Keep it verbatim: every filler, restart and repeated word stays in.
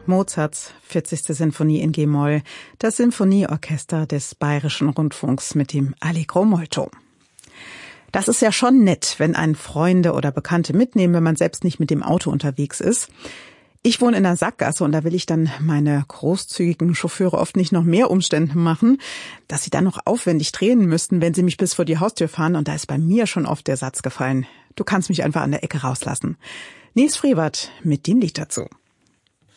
Mozarts vierzigste Sinfonie in G-Moll, das Sinfonieorchester des Bayerischen Rundfunks mit dem Allegro molto. Das ist ja schon nett, wenn einen Freunde oder Bekannte mitnehmen, wenn man selbst nicht mit dem Auto unterwegs ist. Ich wohne in der Sackgasse und da will ich dann meine großzügigen Chauffeure oft nicht noch mehr Umstände machen, dass sie dann noch aufwendig drehen müssten, wenn sie mich bis vor die Haustür fahren. Und da ist bei mir schon oft der Satz gefallen: Du kannst mich einfach an der Ecke rauslassen. Nils Frevert mit dem Lied dazu.